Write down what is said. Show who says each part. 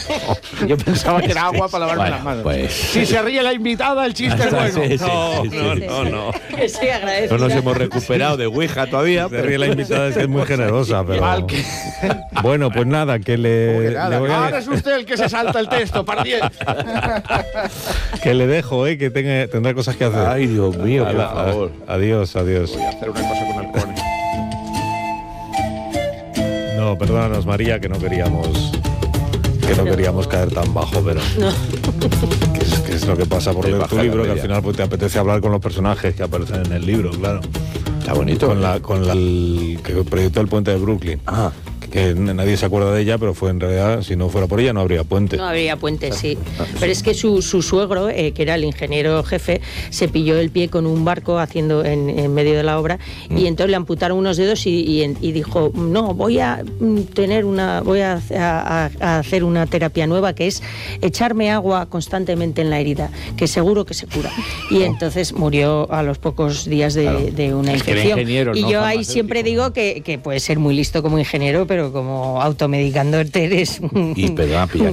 Speaker 1: Yo pensaba que era agua para lavarme las manos.
Speaker 2: Pues...
Speaker 1: Si se ríe la invitada, el chiste es bueno.
Speaker 2: No.
Speaker 3: Sí, agradecida.
Speaker 2: No nos hemos recuperado de Ouija todavía.
Speaker 4: Se ríe la invitada, es que es muy generosa, pero... Bueno, pues nada, que le voy a...
Speaker 1: Ahora es usted el que se salta el texto, para 10.
Speaker 4: Que le dejo, que tendrá cosas que hacer.
Speaker 2: Ay, Dios mío, por favor.
Speaker 4: Adiós.
Speaker 1: Voy a hacer una cosa con el cone.
Speaker 4: No, perdónanos, María, que no queríamos caer tan bajo, pero...
Speaker 3: No.
Speaker 4: ¿Qué es lo que pasa por leer tu
Speaker 2: baja
Speaker 4: libro?
Speaker 2: la
Speaker 4: Que al
Speaker 2: media.
Speaker 4: final pues, te apetece hablar con los personajes que aparecen en el libro, claro.
Speaker 2: Está bonito.
Speaker 4: Que proyectó el puente de Brooklyn.
Speaker 2: Ah.
Speaker 4: Que nadie se acuerda de ella, pero fue en realidad, si no fuera por ella, no habría puente.
Speaker 3: No habría puente, sí. Pero es que su suegro, que era el ingeniero jefe, se pilló el pie con un barco haciendo en medio de la obra y entonces le amputaron unos dedos y dijo, no, voy a hacer una terapia nueva que es echarme agua constantemente en la herida, que seguro que se cura. Y entonces murió a los pocos días de una
Speaker 1: Es que era
Speaker 3: infección.
Speaker 1: ingeniero,
Speaker 3: Y
Speaker 1: no
Speaker 3: yo ahí
Speaker 1: farmacéutico.
Speaker 3: siempre digo que puedes ser muy listo como ingeniero, pero como automedicándote eres
Speaker 2: Y perdón,